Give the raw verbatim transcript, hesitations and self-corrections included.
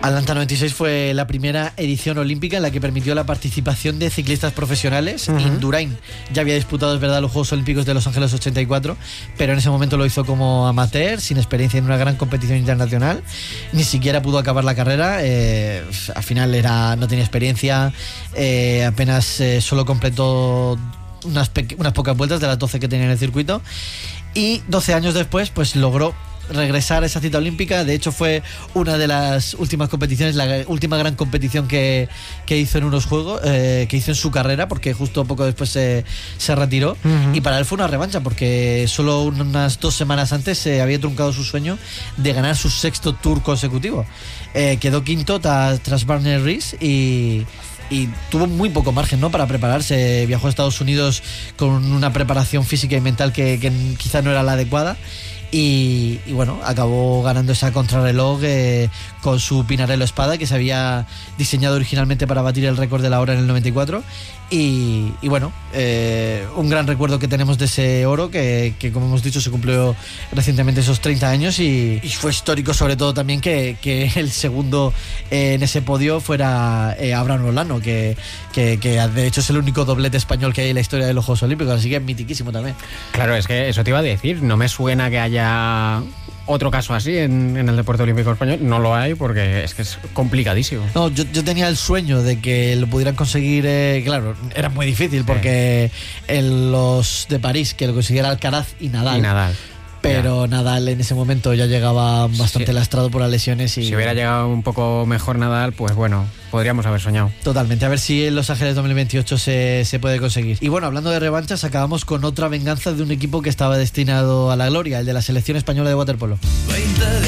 Atlanta noventa y seis fue la primera edición olímpica en la que permitió la participación de ciclistas profesionales. Uh-huh. Indurain ya había disputado, es verdad, los Juegos Olímpicos de Los Ángeles ochenta y cuatro, pero en ese momento lo hizo como amateur, sin experiencia en una gran competición internacional. Ni siquiera pudo acabar la carrera. Eh, al final era, no tenía experiencia, eh, apenas eh, solo completó unas, pe- unas pocas vueltas de las doce que tenía en el circuito. Y doce años después, pues logró regresar a esa cita olímpica. De hecho, fue una de las últimas competiciones, la última gran competición que, que hizo en unos juegos, eh, que hizo en su carrera, porque justo poco después se, se retiró. Uh-huh. Y para él fue una revancha, porque solo unas dos semanas antes se había truncado su sueño de ganar su sexto Tour consecutivo. Eh, quedó quinto tras, tras Barney Rees y y tuvo muy poco margen, ¿no?, para prepararse. Viajó a Estados Unidos con una preparación física y mental que, que quizá no era la adecuada. Y, y bueno, acabó ganando esa contrarreloj eh, con su Pinarello Espada, que se había diseñado originalmente para batir el récord de la hora en el noventa y cuatro. Y, y bueno, eh, un gran recuerdo que tenemos de ese oro, que, que como hemos dicho se cumplió recientemente esos treinta años, y, y fue histórico sobre todo también que, que el segundo eh, en ese podio fuera eh, Abraham Olano, que, que, que de hecho es el único doblete español que hay en la historia de los Juegos Olímpicos, así que es mitiquísimo también. Claro, es que eso te iba a decir, no me suena que haya otro caso así en, en el deporte olímpico español. No lo hay porque es que es complicadísimo. No, yo, yo tenía el sueño de que lo pudieran conseguir, eh, claro, era muy difícil porque sí. En los de París, que lo consiguiera Alcaraz y Nadal. Y Nadal. Pero ya. Nadal en ese momento ya llegaba bastante sí. lastrado por las lesiones. Y si hubiera llegado un poco mejor Nadal, pues bueno, podríamos haber soñado. Totalmente, a ver si en Los Ángeles dos mil veintiocho se, se puede conseguir. Y bueno, hablando de revanchas, acabamos con otra venganza de un equipo que estaba destinado a la gloria, el de la selección española de waterpolo.